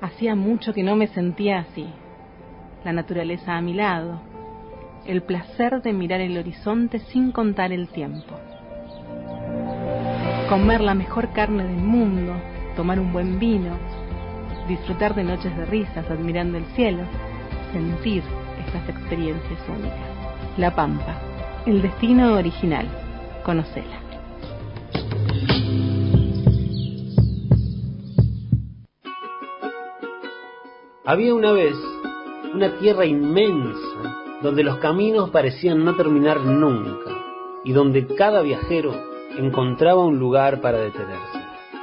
Hacía mucho que no me sentía así. La naturaleza a mi lado, el placer de mirar el horizonte sin contar el tiempo. Comer la mejor carne del mundo, tomar un buen vino, disfrutar de noches de risas admirando el cielo, sentir estas experiencias únicas. La Pampa, el destino original. Conocela. Había una vez una tierra inmensa donde los caminos parecían no terminar nunca y donde cada viajero encontraba un lugar para detenerse.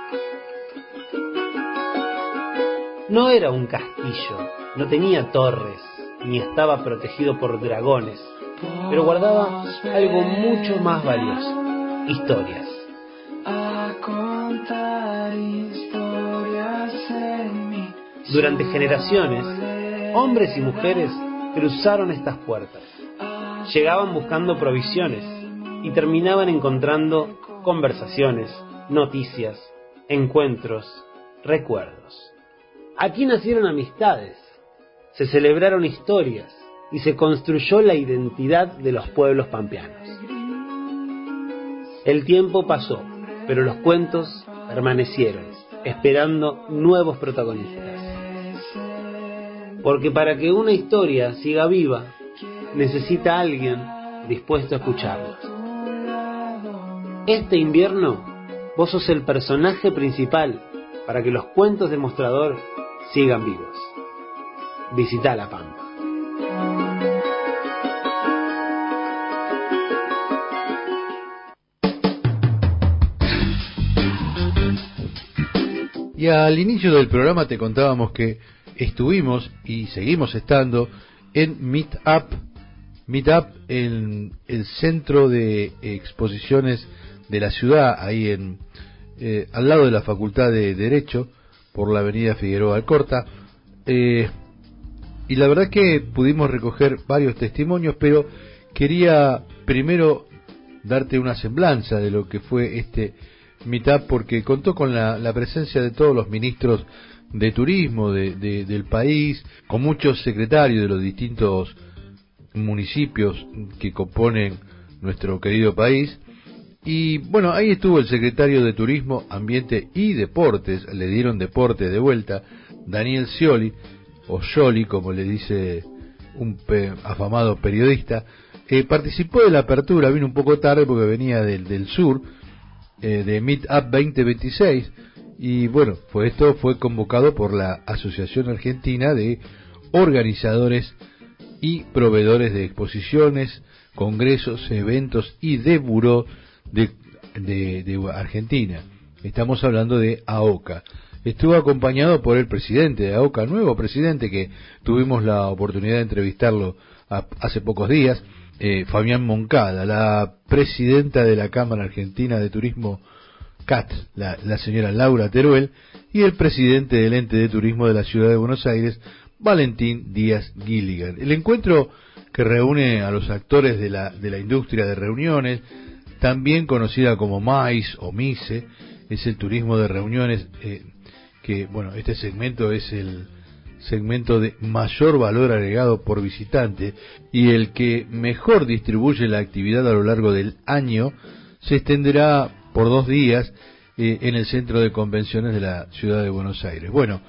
No era un castillo, no tenía torres, ni estaba protegido por dragones, pero guardaba algo mucho más valioso: historias. Durante generaciones, hombres y mujeres cruzaron estas puertas. Llegaban buscando provisiones y terminaban encontrando conversaciones, noticias, encuentros, recuerdos. Aquí nacieron amistades, se celebraron historias y se construyó la identidad de los pueblos pampeanos. El tiempo pasó, pero los cuentos permanecieron, esperando nuevos protagonistas. Porque para que una historia siga viva, necesita alguien dispuesto a escucharlos. Este invierno, vos sos el personaje principal para que los cuentos de Mostrador sigan vivos. Visita La Pampa. Y al inicio del programa te contábamos que estuvimos y seguimos estando en Meetup en el centro de exposiciones de la ciudad, ahí al lado de la Facultad de Derecho, por la avenida Figueroa Alcorta, y la verdad que pudimos recoger varios testimonios, pero quería primero darte una semblanza de lo que fue este Meetup, porque contó con la presencia de todos los ministros de turismo del país, con muchos secretarios de los distintos municipios que componen nuestro querido país. Y bueno, ahí estuvo el secretario de Turismo, Ambiente y Deportes, le dieron deporte de vuelta, Daniel Scioli, o Scioli como le dice un afamado periodista. Participó de la apertura, vino un poco tarde porque venía del sur, de Meetup 2026, y bueno, esto fue convocado por la Asociación Argentina de Organizadores y Proveedores de Exposiciones, Congresos, Eventos y de Buró de Argentina. Estamos hablando de AOCA. Estuvo acompañado por el presidente de AOCA, nuevo presidente que tuvimos la oportunidad de entrevistarlo hace pocos días, Fabián Moncada, la presidenta de la Cámara Argentina de Turismo CAT, la señora Laura Teruel, y el presidente del Ente de Turismo de la Ciudad de Buenos Aires, Valentín Díaz Gilligan. El encuentro que reúne a los actores de la industria de reuniones, también conocida como MICE o MICE, es el turismo de reuniones, que bueno, este segmento es el segmento de mayor valor agregado por visitante y el que mejor distribuye la actividad a lo largo del año. Se extenderá por 2 días en el centro de convenciones de la ciudad de Buenos Aires. Bueno,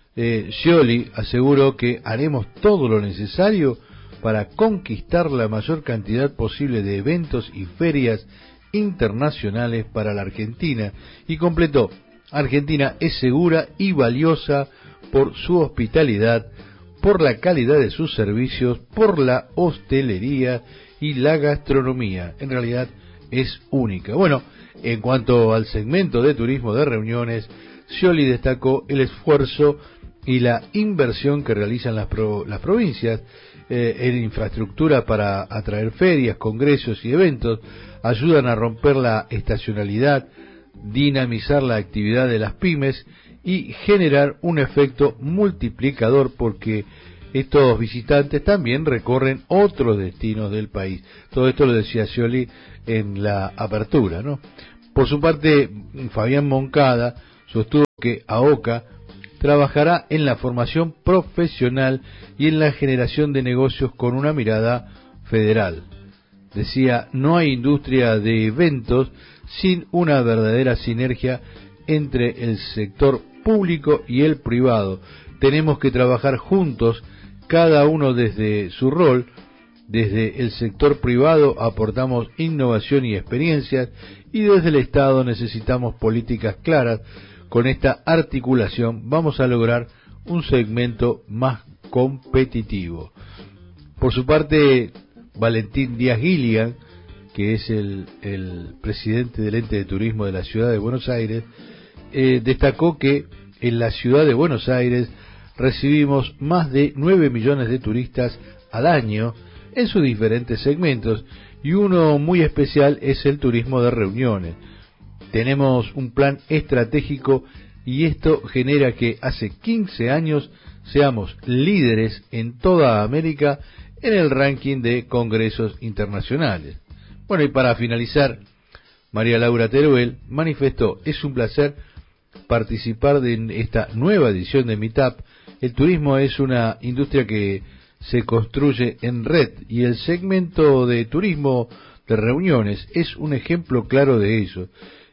Scioli aseguró que haremos todo lo necesario para conquistar la mayor cantidad posible de eventos y ferias internacionales para la Argentina, y completó: Argentina es segura y valiosa por su hospitalidad, por la calidad de sus servicios, por la hostelería y la gastronomía. En realidad es única. Bueno, en cuanto al segmento de turismo de reuniones, Scioli destacó el esfuerzo y la inversión que realizan las provincias en infraestructura para atraer ferias, congresos y eventos, ayudan a romper la estacionalidad, dinamizar la actividad de las pymes y generar un efecto multiplicador, porque estos visitantes también recorren otros destinos del país. Todo esto lo decía Scioli en la apertura, ¿no? Por su parte, Fabián Moncada sostuvo que AOCA trabajará en la formación profesional y en la generación de negocios con una mirada federal. Decía, no hay industria de eventos sin una verdadera sinergia entre el sector público y el privado. Tenemos que trabajar juntos, cada uno desde su rol. Desde el sector privado aportamos innovación y experiencias, y desde el Estado necesitamos políticas claras. Con esta articulación vamos a lograr un segmento más competitivo. Por su parte, Valentín Díaz Gilligan, que es el presidente del ente de turismo de la ciudad de Buenos Aires, destacó que en la ciudad de Buenos Aires recibimos más de 9 millones de turistas al año en sus diferentes segmentos, y uno muy especial es el turismo de reuniones. Tenemos un plan estratégico y esto genera que hace 15 años seamos líderes en toda América en el ranking de congresos internacionales. Bueno, y para finalizar, María Laura Teruel manifestó: es un placer participar de esta nueva edición de Meetup. El turismo es una industria que se construye en red y el segmento de turismo de reuniones es un ejemplo claro de eso.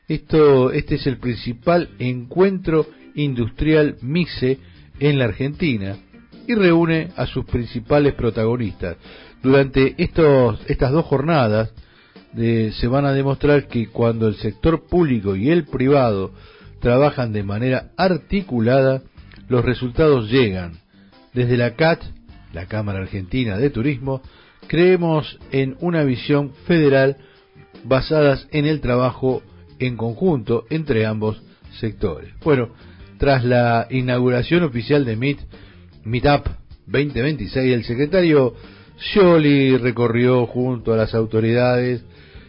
Este es el principal encuentro industrial MICE en la Argentina y reúne a sus principales protagonistas. Durante estas 2 jornadas se van a demostrar que cuando el sector público y el privado trabajan de manera articulada, los resultados llegan. Desde la CAT, la Cámara Argentina de Turismo, creemos en una visión federal basadas en el trabajo en conjunto entre ambos sectores. Bueno, tras la inauguración oficial de Meetup 2026, el secretario Scioli recorrió junto a las autoridades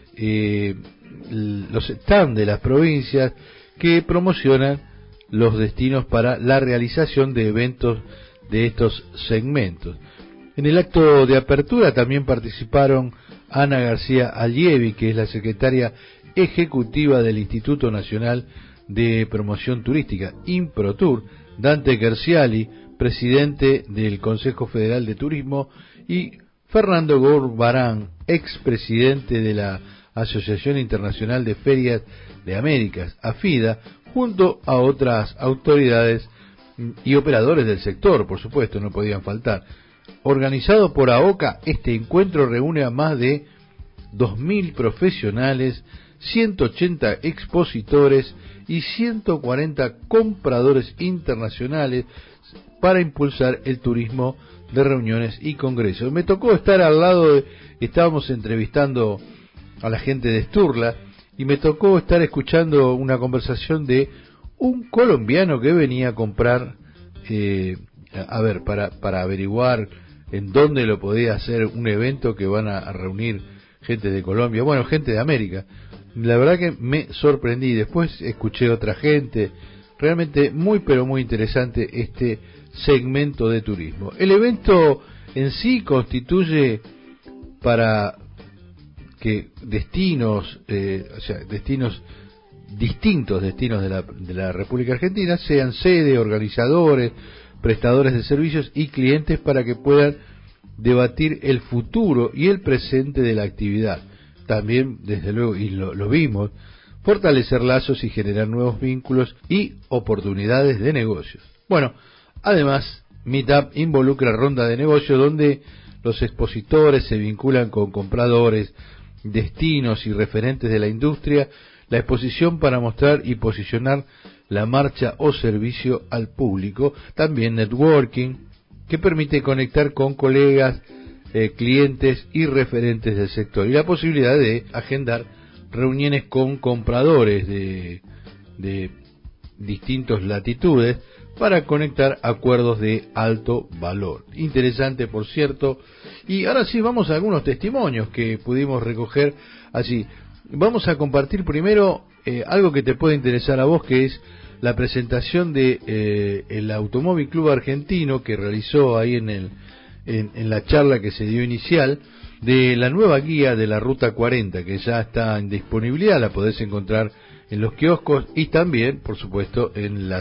los stands de las provincias que promocionan los destinos para la realización de eventos de estos segmentos. En el acto de apertura también participaron Ana García Allievi, que es la secretaria ejecutiva del Instituto Nacional de Promoción Turística, INPROTUR, Dante Gerciali, presidente del Consejo Federal de Turismo, y Fernando Gorbarán, expresidente de la Asociación Internacional de Ferias de Américas, AFIDA, junto a otras autoridades y operadores del sector, por supuesto, no podían faltar. Organizado por AOCA, este encuentro reúne a más de 2.000 profesionales, 180 expositores y 140 compradores internacionales para impulsar el turismo de reuniones y congresos. Me tocó estar al lado estábamos entrevistando a la gente de Sturla y me tocó estar escuchando una conversación de un colombiano que venía a comprar, para averiguar en dónde lo podía hacer un evento que van a reunir gente de Colombia, bueno, gente de América. La verdad que me sorprendí. Después escuché otra gente. Realmente muy pero muy interesante este segmento de turismo. El evento en sí constituye para que distintos destinos de la República Argentina sean sede, organizadores, prestadores de servicios y clientes para que puedan debatir el futuro y el presente de la actividad. También, desde luego, y lo vimos, fortalecer lazos y generar nuevos vínculos y oportunidades de negocios. Bueno, además, Meetup involucra ronda de negocio donde los expositores se vinculan con compradores, destinos y referentes de la industria, la exposición para mostrar y posicionar la marcha o servicio al público, también networking, que permite conectar con colegas, clientes y referentes del sector, y la posibilidad de agendar reuniones con compradores de distintas latitudes para conectar acuerdos de alto valor. Interesante, por cierto. Y ahora sí, vamos a algunos testimonios que pudimos recoger allí. Vamos a compartir primero algo que te puede interesar a vos, que es la presentación de el Automóvil Club Argentino, que realizó ahí en la charla que se dio inicial, de la nueva guía de la Ruta 40, que ya está en disponibilidad, la podés encontrar en los kioscos y también, por supuesto, en las